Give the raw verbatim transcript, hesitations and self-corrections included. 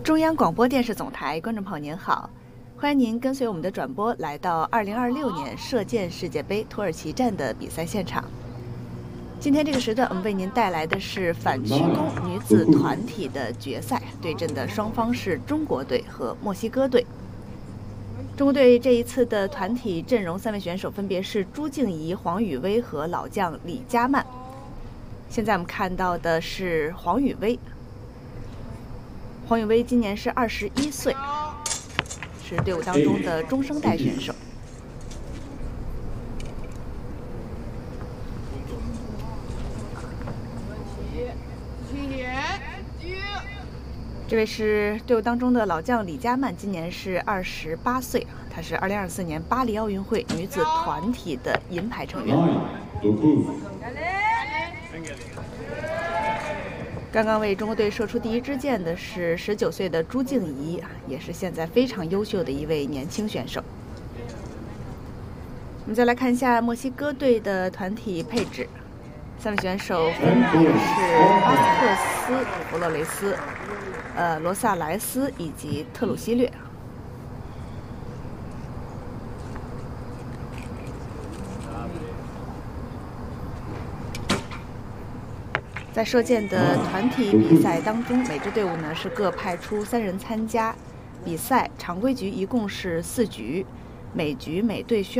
中央广播电视总台观众朋友您好，欢迎您跟随我们的转播来到二零二六年射箭世界杯土耳其站的比赛现场。今天这个时段，我们为您带来的是反曲弓女子团体的决赛，对阵的双方是中国队和墨西哥队。中国队这一次的团体阵容三位选手分别是朱静怡、黄雨薇和老将李佳曼。现在我们看到的是黄雨薇。黄雨薇今年是二十一岁，是队伍当中的中生代选手。这位是队伍当中的老将李佳曼，今年是二十八岁，她是二零二四年巴黎奥运会女子团体的银牌成员。刚刚为中国队射出第一支箭的是十九岁的朱静怡，也是现在非常优秀的一位年轻选手。我们再来看一下墨西哥队的团体配置，三位选手分别是阿斯特斯、弗洛雷斯、呃罗萨莱斯以及特鲁西略。在射箭的团体比赛当中，每支队伍呢是各派出三人参加比赛。常规局一共是四局，每局每队需要